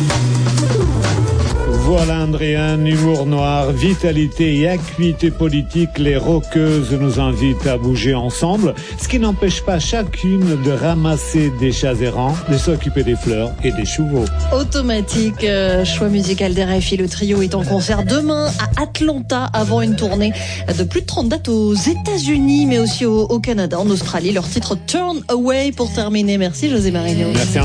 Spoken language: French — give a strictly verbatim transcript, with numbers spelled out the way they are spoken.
Voilà Andréane, humour noir, vitalité et acuité politique, les rockeuses nous invitent à bouger ensemble, ce qui n'empêche pas chacune de ramasser des chats errants, de s'occuper des fleurs et des chevaux. Automatique, euh, choix musical des R F I, le trio est en concert demain à Atlanta avant une tournée de plus de trente dates aux États-Unis mais aussi au, au Canada, en Australie. Leur titre Turn Away pour terminer. Merci José Marino. Merci.